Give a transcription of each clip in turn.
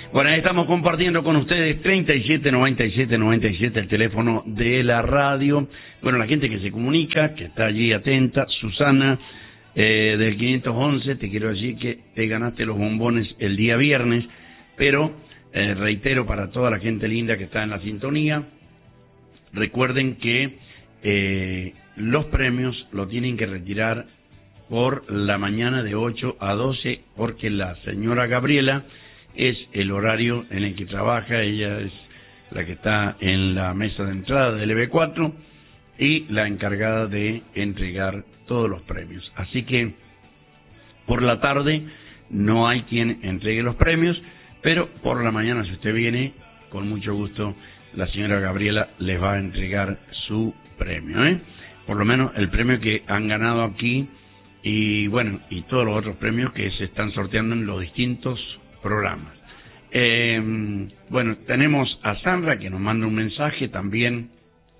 Bueno, ahí estamos compartiendo con ustedes 379797, el teléfono de la radio. Bueno, la gente que se comunica, que está allí atenta. Susana, del 511, te quiero decir que te ganaste los bombones el día viernes, pero reitero para toda la gente linda que está en la sintonía, recuerden que los premios lo tienen que retirar por la mañana de 8 a 12, porque la señora Gabriela es el horario en el que trabaja. Ella es la que está en la mesa de entrada del EB4 y la encargada de entregar todos los premios. Así que por la tarde no hay quien entregue los premios, pero por la mañana, si usted viene, con mucho gusto la señora Gabriela les va a entregar su premio, por lo menos el premio que han ganado aquí, y bueno, y todos los otros premios que se están sorteando en los distintos programas. Bueno, tenemos a Sandra que nos manda un mensaje también,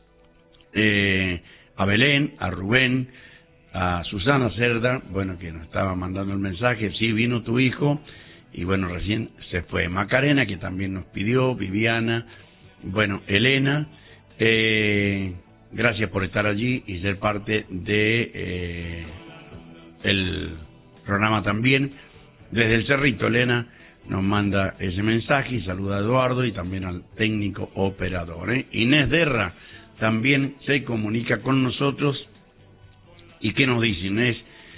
a Belén, a Rubén, a Susana Cerda, bueno, que nos estaba mandando el mensaje. Sí, vino tu hijo, y bueno, recién se fue. Macarena, que también nos pidió, Viviana, bueno, Elena, gracias por estar allí y ser parte de el programa también. Desde el Cerrito, Elena nos manda ese mensaje y saluda a Eduardo y también al técnico operador. Inés Derra también se comunica con nosotros. ¿Y qué nos dice Inés?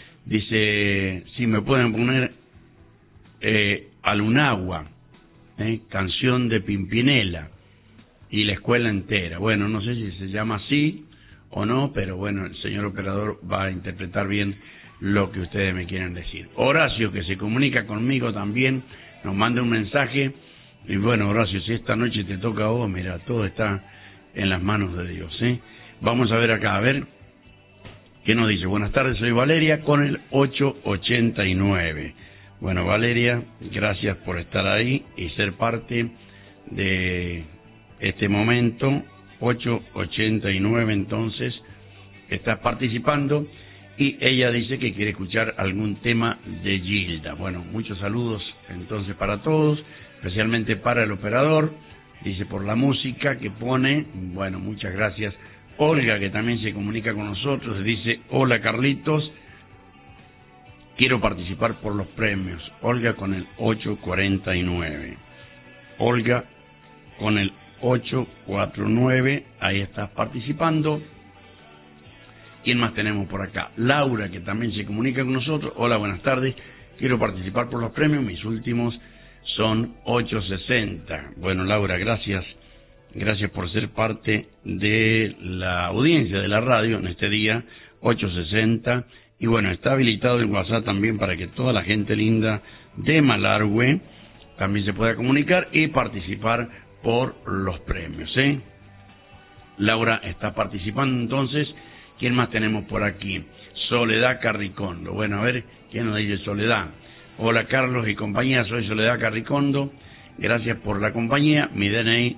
Dice, si me pueden poner Alunagua, canción de Pimpinela y la escuela entera. Bueno, no sé si se llama así o no, pero bueno, el señor operador va a interpretar bien lo que ustedes me quieren decir. Horacio, que se comunica conmigo también, nos manda un mensaje. Y bueno, Horacio, si esta noche te toca a vos, mira, todo está en las manos de Dios, Vamos a ver acá, a ver qué nos dice. Buenas tardes, soy Valeria con el 889. Bueno, Valeria, gracias por estar ahí y ser parte de este momento. 889, entonces, estás participando. Y ella dice que quiere escuchar algún tema de Gilda. Bueno, muchos saludos entonces para todos, especialmente para el operador. Dice por la música que pone. Bueno, muchas gracias. Olga, que también se comunica con nosotros, dice, hola Carlitos, quiero participar por los premios. Olga con el 849. Olga con el 849, ahí estás participando. ¿Quién más tenemos por acá? Laura, que también se comunica con nosotros. Hola, buenas tardes. Quiero participar por los premios. Mis últimos son 860. Bueno, Laura, gracias. Gracias por ser parte de la audiencia de la radio en este día, 860. Y bueno, está habilitado el WhatsApp también para que toda la gente linda de Malargüe también se pueda comunicar y participar por los premios, Laura está participando entonces. ¿Quién más tenemos por aquí? Soledad Carricondo. Bueno, a ver, ¿quién nos dice Soledad? Hola Carlos y compañía, soy Soledad Carricondo. Gracias por la compañía. Mi DNI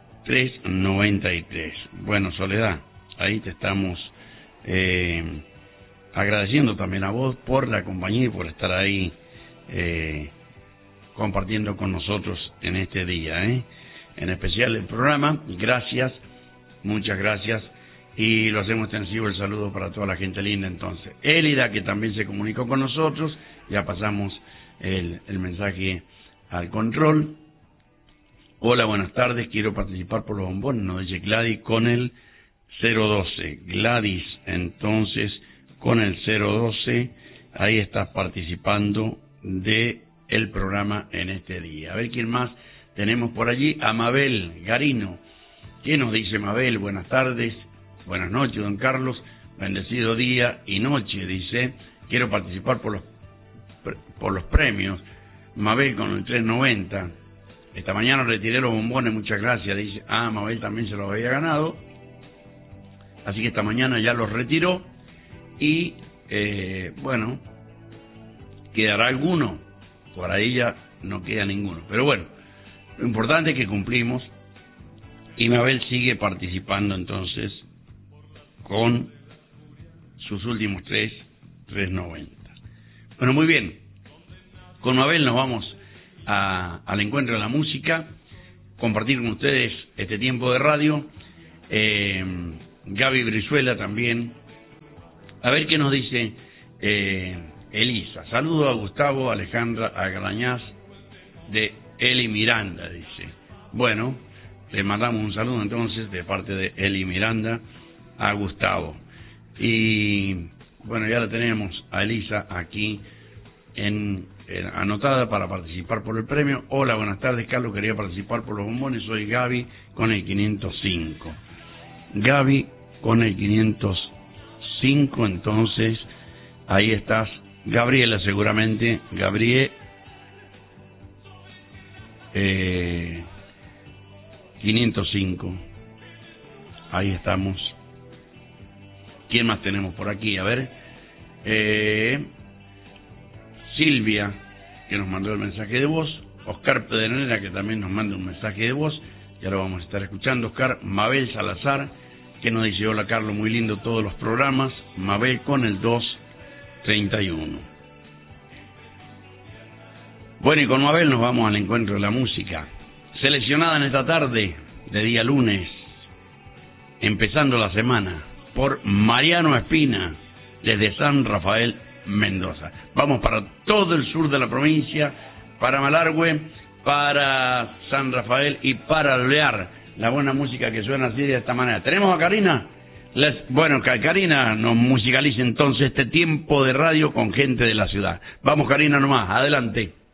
393. Bueno, Soledad, ahí te estamos agradeciendo también a vos por la compañía y por estar ahí compartiendo con nosotros en este día, en especial el programa. Gracias, muchas gracias. Y lo hacemos extensivo el saludo para toda la gente linda entonces. Élida, que también se comunicó con nosotros, ya pasamos el mensaje al control. Hola, buenas tardes, quiero participar por los bombones, nos dice Gladys con el 012. Gladys, entonces, con el 012, ahí estás participando de el programa en este día. A ver quién más tenemos por allí. A Mabel Garino. ¿Qué nos dice Mabel? Buenas tardes. Buenas noches, don Carlos, bendecido día y noche, dice, quiero participar por los premios. Mabel con el 390, esta mañana retiré los bombones, muchas gracias, dice, Mabel también se los había ganado, así que esta mañana ya los retiró, y bueno, quedará alguno, por ahí ya no queda ninguno, pero bueno, lo importante es que cumplimos, y Mabel sigue participando entonces, con sus últimos 390. Bueno, muy bien. Con Mabel nos vamos al encuentro de la música, compartir con ustedes este tiempo de radio. Gaby Brizuela también. A ver qué nos dice Elisa. Saludo a Gustavo Alejandra Agrañaz de Eli Miranda, dice. Bueno, le mandamos un saludo entonces de parte de Eli Miranda a Gustavo. Y bueno, ya la tenemos a Elisa aquí anotada para participar por el premio. Hola, buenas tardes, Carlos, quería participar por los bombones. Soy Gaby con el 505. Gaby con el 505, entonces ahí estás. Gabriela seguramente, Gabriel 505. Ahí estamos. ¿Quién más tenemos por aquí? A ver. Silvia, que nos mandó el mensaje de voz. Oscar Pedernera, que también nos manda un mensaje de voz. Ya lo vamos a estar escuchando, Oscar. Mabel Salazar, que nos dice: hola Carlos, muy lindo todos los programas. Mabel con el 231. Bueno, y con Mabel nos vamos al encuentro de la música. Seleccionada en esta tarde de día lunes, empezando la semana, por Mariano Espina, desde San Rafael, Mendoza. Vamos para todo el sur de la provincia, para Malargüe, para San Rafael y para Alvear. La buena música que suena así de esta manera. ¿Tenemos a Karina? Bueno, Karina nos musicaliza entonces este tiempo de radio con gente de la ciudad. Vamos, Karina, nomás, adelante.